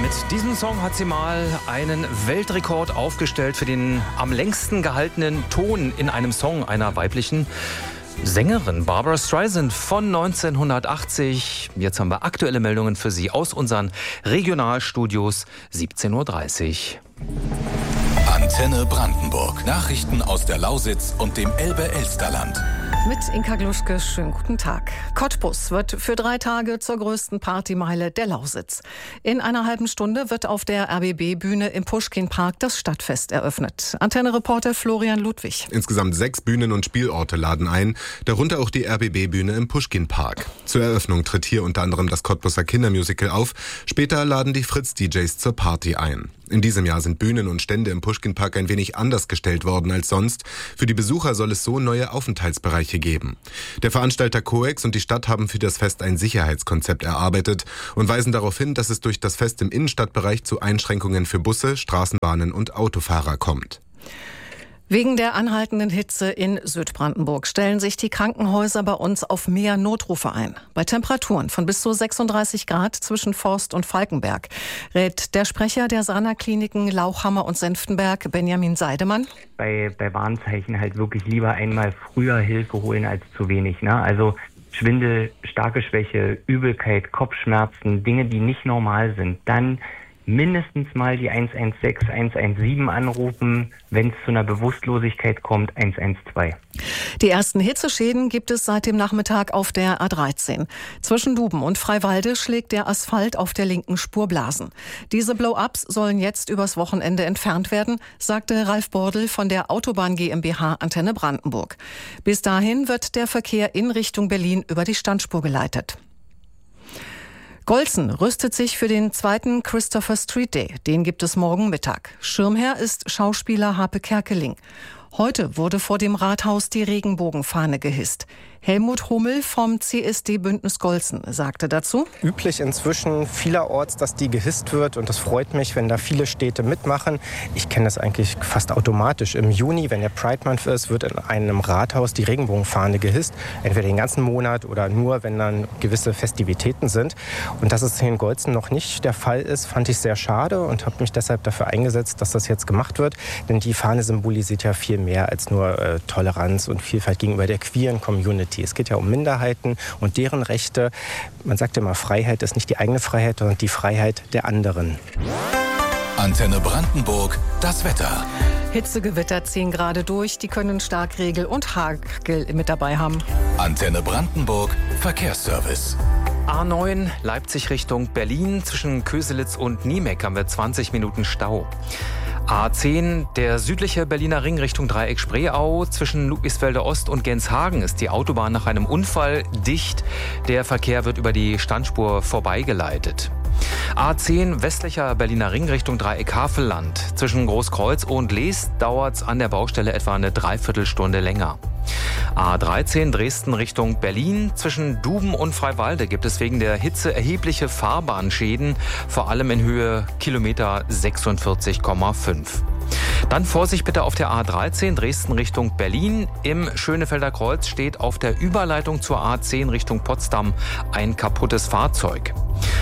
Mit diesem Song hat sie mal einen Weltrekord aufgestellt für den am längsten gehaltenen Ton in einem Song einer weiblichen Sängerin, Barbra Streisand von 1980. Jetzt haben wir aktuelle Meldungen für Sie aus unseren Regionalstudios, 17:30 Uhr. Antenne Brandenburg. Nachrichten aus der Lausitz und dem Elbe-Elsterland. Mit Inka Gluschke, schönen guten Tag. Cottbus wird für 3 Tage zur größten Partymeile der Lausitz. In einer halben Stunde wird auf der RBB-Bühne im Puschkin-Park das Stadtfest eröffnet. Antenne-Reporter Florian Ludwig. Insgesamt 6 Bühnen und Spielorte laden ein, darunter auch die RBB-Bühne im Puschkin-Park. Zur Eröffnung tritt hier unter anderem das Cottbuser Kindermusical auf. Später laden die Fritz-DJs zur Party ein. In diesem Jahr sind Bühnen und Stände im Puschkin-Park ein wenig anders gestellt worden als sonst. Für die Besucher soll es so neue Aufenthaltsbereiche geben. Der Veranstalter COEX und die Stadt haben für das Fest ein Sicherheitskonzept erarbeitet und weisen darauf hin, dass es durch das Fest im Innenstadtbereich zu Einschränkungen für Busse, Straßenbahnen und Autofahrer kommt. Wegen der anhaltenden Hitze in Südbrandenburg stellen sich die Krankenhäuser bei uns auf mehr Notrufe ein. Bei Temperaturen von bis zu 36 Grad zwischen Forst und Falkenberg rät der Sprecher der Sana-Kliniken Lauchhammer und Senftenberg, Benjamin Seidemann. Bei Warnzeichen halt wirklich lieber einmal früher Hilfe holen als zu wenig. Ne? Also Schwindel, starke Schwäche, Übelkeit, Kopfschmerzen, Dinge, die nicht normal sind. Dann mindestens mal die 116, 117 anrufen, wenn es zu einer Bewusstlosigkeit kommt, 112. Die ersten Hitzeschäden gibt es seit dem Nachmittag auf der A13. Zwischen Duben und Freiwalde schlägt der Asphalt auf der linken Spur Blasen. Diese Blow-ups sollen jetzt übers Wochenende entfernt werden, sagte Ralf Bordel von der Autobahn GmbH Antenne Brandenburg. Bis dahin wird der Verkehr in Richtung Berlin über die Standspur geleitet. Golzen rüstet sich für den 2. Christopher Street Day. Den gibt es morgen Mittag. Schirmherr ist Schauspieler Harpe Kerkeling. Heute wurde vor dem Rathaus die Regenbogenfahne gehisst. Helmut Hummel vom CSD Bündnis Golzen sagte dazu: Üblich inzwischen vielerorts, dass die gehisst wird, und das freut mich, wenn da viele Städte mitmachen. Ich kenne das eigentlich fast automatisch. Im Juni, wenn der Pride Month ist, wird in einem Rathaus die Regenbogenfahne gehisst. Entweder den ganzen Monat oder nur, wenn dann gewisse Festivitäten sind. Und dass es hier in Golzen noch nicht der Fall ist, fand ich sehr schade und habe mich deshalb dafür eingesetzt, dass das jetzt gemacht wird. Denn die Fahne symbolisiert ja viel mehr als nur Toleranz und Vielfalt gegenüber der queeren Community. Es geht ja um Minderheiten und deren Rechte. Man sagt ja immer, Freiheit ist nicht die eigene Freiheit, sondern die Freiheit der anderen. Antenne Brandenburg, das Wetter. Hitzegewitter ziehen gerade durch. Die können Starkregen und Hagel mit dabei haben. Antenne Brandenburg, Verkehrsservice. A9 Leipzig Richtung Berlin. Zwischen Köselitz und Niemeck haben wir 20 Minuten Stau. A10, der südliche Berliner Ring Richtung Dreieck Spreeau. Zwischen Ludwigsfelde Ost und Genshagen ist die Autobahn nach einem Unfall dicht. Der Verkehr wird über die Standspur vorbeigeleitet. A10 westlicher Berliner Ring Richtung Dreieck Havelland. Zwischen Großkreuz und Leest dauert es an der Baustelle etwa eine Dreiviertelstunde länger. A13 Dresden Richtung Berlin. Zwischen Duben und Freiwalde gibt es wegen der Hitze erhebliche Fahrbahnschäden, vor allem in Höhe Kilometer 46,5. Dann Vorsicht bitte auf der A13 Dresden Richtung Berlin. Im Schönefelder Kreuz steht auf der Überleitung zur A10 Richtung Potsdam ein kaputtes Fahrzeug.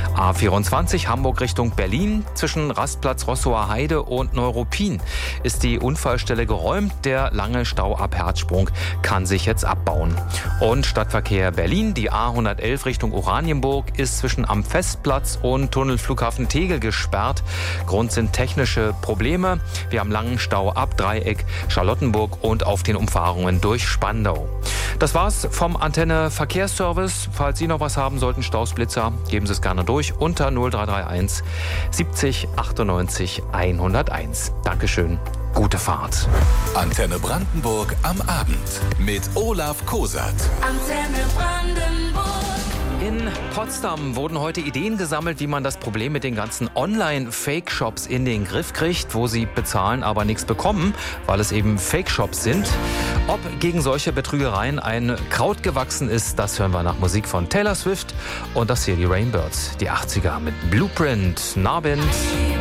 A24 Hamburg Richtung Berlin. Zwischen Rastplatz Rossower Heide und Neuruppin ist die Unfallstelle geräumt. Der lange Stau ab Herzsprung kann sich jetzt abbauen. Und Stadtverkehr Berlin. Die A111 Richtung Oranienburg ist zwischen am Festplatz und Tunnelflughafen Tegel gesperrt. Grund sind technische Probleme. Wir haben langen Stau ab Dreieck, Charlottenburg und auf den Umfahrungen durch Spandau. Das war's vom Antenne Verkehrsservice. Falls Sie noch was haben sollten, Stausblitzer, geben Sie es gerne durch unter 0331 70 98 101. Dankeschön. Gute Fahrt. Antenne Brandenburg am Abend mit Olaf Kosat. Antenne Brandenburg. In Potsdam wurden heute Ideen gesammelt, wie man das Problem mit den ganzen Online-Fake-Shops in den Griff kriegt, wo sie bezahlen, aber nichts bekommen, weil es eben Fake-Shops sind. Ob gegen solche Betrügereien ein Kraut gewachsen ist, das hören wir nach Musik von Taylor Swift und das hier die Rainbirds, die 80er mit Blueprint, Narbin.